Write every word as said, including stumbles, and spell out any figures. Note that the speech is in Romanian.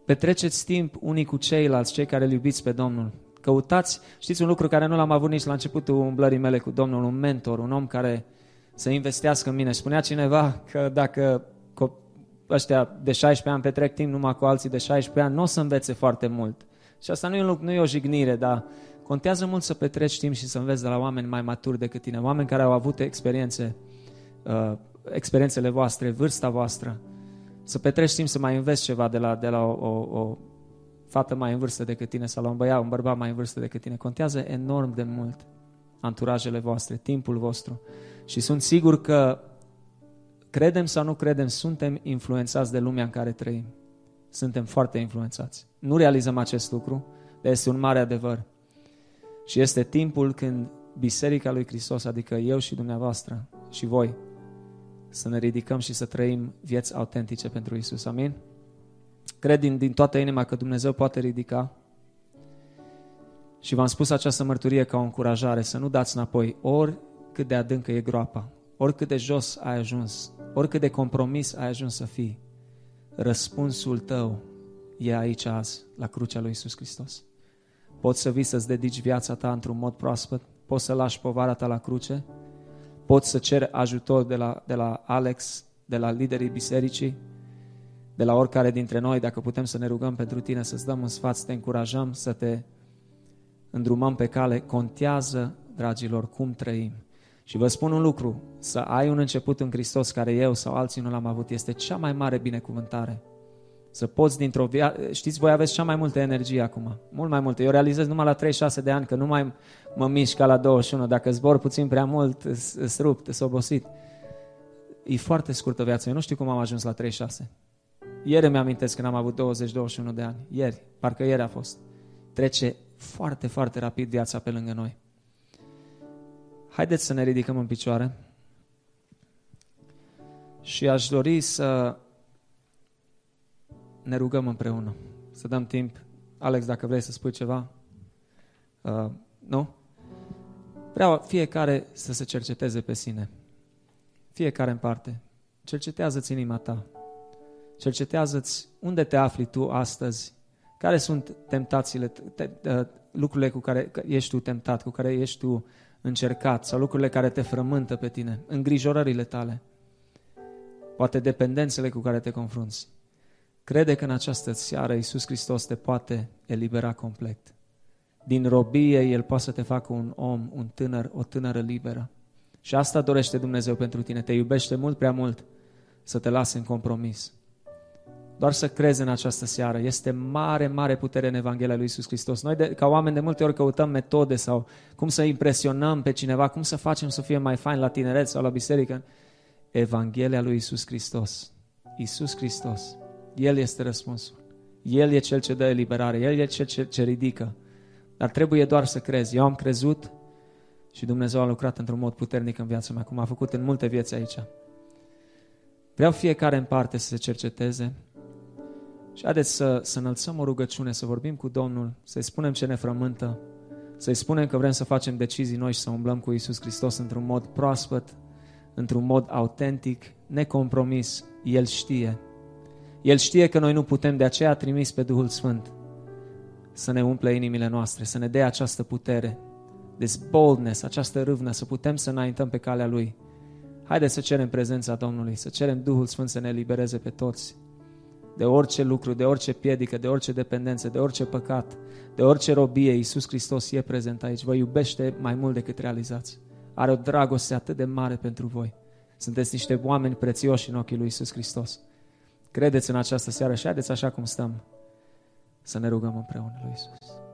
petreceți timp unii cu ceilalți, cei care îl iubiți pe Domnul. Căutați, știți un lucru care nu l-am avut nici la începutul umblării mele cu Domnul, un mentor, un om care să investească în mine. Spunea cineva că dacă ăștia de șaisprezece ani petrec timp numai cu alții de șaisprezece ani, nu o să învețe foarte mult. Și asta nu e, un, nu e o jignire, dar contează mult să petreci timp și să înveți de la oameni mai maturi decât tine, oameni care au avut experiențe, uh, experiențele voastre, vârsta voastră. Să petreci timp să mai înveți ceva de la, de la o, o, o fată mai în vârstă decât tine sau la un băiat, un bărbat mai în vârstă decât tine. Contează enorm de mult anturajele voastre, timpul vostru. Și sunt sigur că, credem sau nu credem, suntem influențați de lumea în care trăim. Suntem foarte influențați. Nu realizăm acest lucru, dar este un mare adevăr. Și este timpul când Biserica lui Hristos, adică eu și dumneavoastră și voi, să ne ridicăm și să trăim vieți autentice pentru Iisus. Amin? Cred din, din toată inima că Dumnezeu poate ridica și v-am spus această mărturie ca o încurajare, să nu dați înapoi, oricât de adâncă e groapa, oricât de jos ai ajuns, oricât de compromis ai ajuns să fii, răspunsul tău e aici azi, la crucea lui Iisus Hristos. Poți să vii să-ți dedici viața ta într-un mod proaspăt, poți să lași povara ta la cruce, poți să ceri ajutor de la, de la Alex, de la liderii bisericii, de la oricare dintre noi, dacă putem să ne rugăm pentru tine, să-ți dăm un sfat, să te încurajăm, să te îndrumăm pe cale. Contează, dragilor, cum trăim. Și vă spun un lucru, să ai un început în Hristos care eu sau alții nu l-am avut, este cea mai mare binecuvântare. Să poți dintr-o viață, știți, voi aveți cea mai multă energie acum, mult mai multă. Eu realizez numai la treizeci și șase de ani că nu mai mă mișc ca la douăzeci și unu, dacă zbor puțin prea mult, îs rupt, îs obosit. E foarte scurtă viața, eu nu știu cum am ajuns la treizeci și șase. Ieri îmi amintesc când am avut douăzeci douăzeci și unu de ani, ieri, parcă ieri a fost. Trece foarte, foarte rapid viața pe lângă noi. Haideți să ne ridicăm în picioare și aș dori să ne rugăm împreună, să dăm timp. Alex, dacă vrei să spui ceva? Uh, nu? Vreau fiecare să se cerceteze pe sine. Fiecare în parte. Cercetează-ți inima ta. Cercetează-ți unde te afli tu astăzi. Care sunt temptațiile, te, uh, lucrurile cu care ești tu temptat, cu care ești tu încercat, sau lucrurile care te frământă pe tine, îngrijorările tale, poate dependențele cu care te confrunți. Crede că în această seară Iisus Hristos te poate elibera complet. Din robie El poate să te facă un om, un tânăr, o tânără liberă. Și asta dorește Dumnezeu pentru tine. Te iubește mult prea mult să te lase în compromis. Doar să crezi în această seară. Este mare, mare putere în Evanghelia lui Iisus Hristos. Noi, de, ca oameni, de multe ori căutăm metode sau cum să impresionăm pe cineva, cum să facem să fie mai fain la tineret sau la biserică. Evanghelia lui Iisus Hristos. Iisus Hristos. El este răspunsul. El e Cel ce dă eliberare. El e Cel ce, ce ridică. Dar trebuie doar să crezi. Eu am crezut și Dumnezeu a lucrat într-un mod puternic în viața mea, cum a făcut în multe vieți aici. Vreau fiecare în parte să se cerceteze și haideți să, să înălțăm o rugăciune, să vorbim cu Domnul, să-i spunem ce ne frământă, să-i spunem că vrem să facem decizii noi și să umblăm cu Iisus Hristos într-un mod proaspăt, într-un mod autentic, necompromis. El știe. El știe că noi nu putem, de aceea a trimis pe Duhul Sfânt să ne umple inimile noastre, să ne dea această putere, this boldness, această râvnă, să putem să înaintăm pe calea Lui. Haideți să cerem prezența Domnului, să cerem Duhul Sfânt să ne elibereze pe toți de orice lucru, de orice piedică, de orice dependență, de orice păcat, de orice robie. Iisus Hristos e prezent aici. Vă iubește mai mult decât realizați. Are o dragoste atât de mare pentru voi. Sunteți niște oameni prețioși în ochii lui Iisus Hristos. Credeți în această seară și haideți așa cum stăm să ne rugăm împreună lui Iisus.